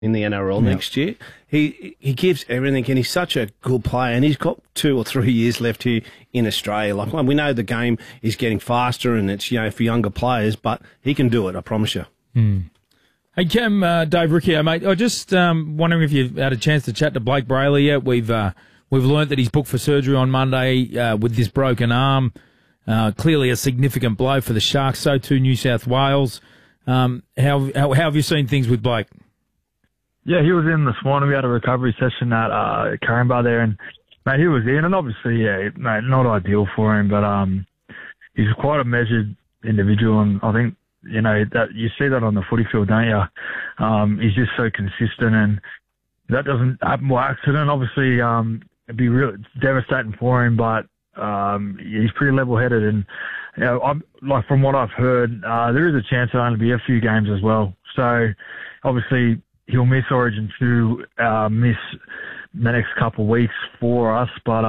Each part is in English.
in the NRL next year. He gives everything, and he's such a good player, and he's got 2 or 3 years left here in Australia. Like, we know the game is getting faster, and it's, for younger players, but he can do it, I promise you. Hey, Cam, Dave Riccio, mate. I just wondering if you've had a chance to chat to Blake Brayley yet. We've learnt that he's booked for surgery on Monday with this broken arm. Clearly a significant blow for the Sharks. So too New South Wales. How have you seen things with Blake? Yeah, he was in this morning. We had a recovery session at Caringbah there, and mate, he was in, and obviously, mate, not ideal for him, but he's quite a measured individual, and I think that you see that on the footy field, don't you? He's just so consistent, and that doesn't happen by accident. Obviously, it'd be real devastating for him, but he's pretty level-headed, and like from what I've heard, there is a chance it'll only be a few games as well. So obviously he'll miss Origin 2, miss the next couple of weeks for us, but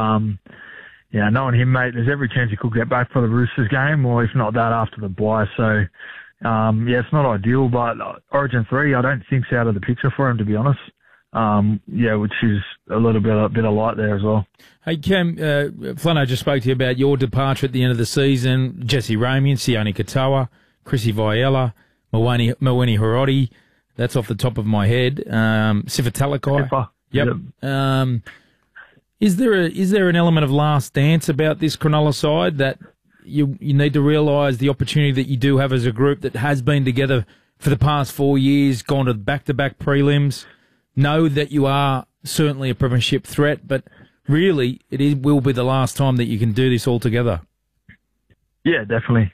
knowing him, mate, there's every chance he could get back for the Roosters game, or if not that, after the bye. So it's not ideal, but Origin 3, I don't think's out of the picture for him, to be honest. Which is a little bit of light there as well. Hey, Cam, Flano just spoke to you about your departure at the end of the season. Jesse Ramian, Sione Katoa, Chrissy Viella, Mawene Hiroti. That's off the top of my head. Sifa Talakai. Yep. Is there an element of last dance about this Cronulla side that you need to realise the opportunity that you do have as a group that has been together for the past 4 years, gone to back-to-back prelims, know that you are certainly a premiership threat, but really will be the last time that you can do this all together? Yeah, definitely.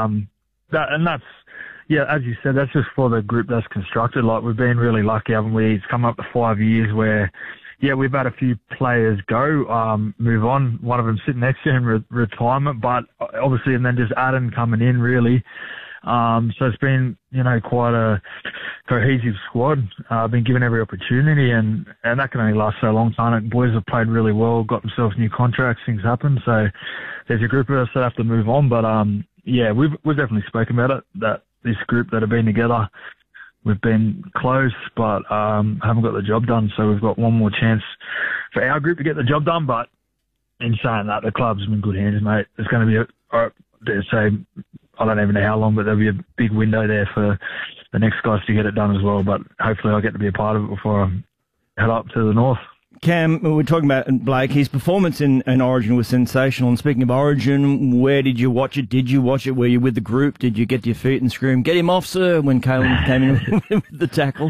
That's, as you said, that's just for the group that's constructed. Like, we've been really lucky, haven't we? It's come up to 5 years where, we've had a few players go, move on. One of them sitting next to him in retirement, but obviously, and then just Adam coming in, really. So it's been, quite a cohesive squad. Been given every opportunity, and that can only last so long. Time. Boys have played really well, got themselves new contracts, things happen. So there's a group of us that have to move on. But we've definitely spoken about it, that this group that have been together, we've been close, but haven't got the job done. So we've got one more chance for our group to get the job done. But in saying that, the club's in good hands, mate. It's going to be I don't even know how long, but there'll be a big window there for the next guys to get it done as well. But hopefully I'll get to be a part of it before I head up to the north. Cam, we're talking about Blake. His performance in Origin was sensational. And speaking of Origin, where did you watch it? Did you watch it? Were you with the group? Did you get your feet and scream, "Get him off, sir," when Kalen came in with the tackle?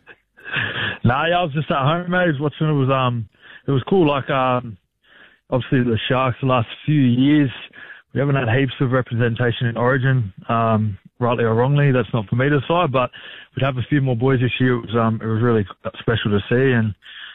No, I was just at home, mate. I was watching. It was cool. Like, obviously the Sharks the last few years, we haven't had heaps of representation in Origin, rightly or wrongly. That's not for me to decide, but we'd have a few more boys this year. It was really special to see, and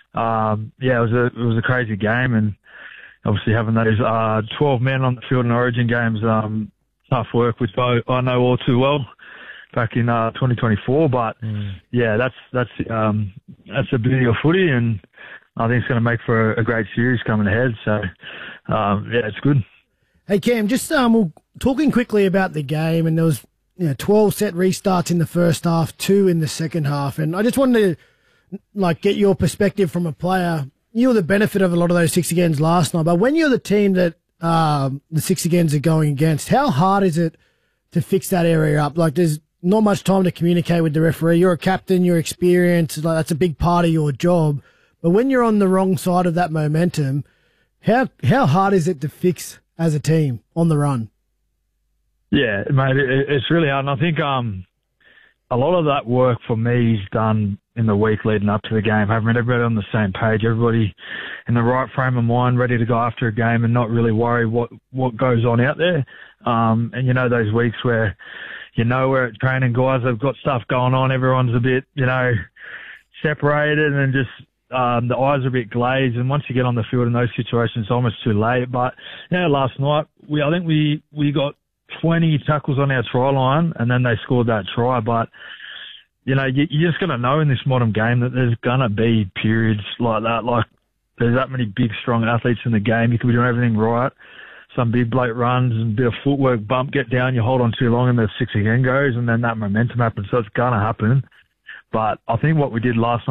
it was a crazy game, and obviously having those 12 men on the field in Origin games, tough work, which I know all too well back in 2024. But that's the beauty of footy, and I think it's going to make for a great series coming ahead. So it's good. Hey, Cam, just talking quickly about the game, and there was 12 set restarts in the first half, 2 in the second half, and I just wanted to get your perspective from a player. You were the benefit of a lot of those 6 agains last night, but when you're the team that the 6 agains are going against, how hard is it to fix that area up? Like, there's not much time to communicate with the referee. You're a captain, you're experienced, that's a big part of your job. But when you're on the wrong side of that momentum, how hard is it to fix as a team on the run? Yeah, mate, it's really hard. And I think a lot of that work for me is done in the week leading up to the game, having everybody on the same page, everybody in the right frame of mind, ready to go after a game and not really worry what goes on out there. And those weeks where, we're at training, guys have got stuff going on, everyone's a bit, separated and just the eyes are a bit glazed, and once you get on the field in those situations, it's almost too late. But last night I think we got 20 tackles on our try line, and then they scored that try. But you're just gonna know in this modern game that there's gonna be periods like that. Like, there's that many big, strong athletes in the game. You could be doing everything right, some big bloke runs and a bit of footwork, bump, get down, you hold on too long, and the 6 again goes, and then that momentum happens. So it's gonna happen. But I think what we did last night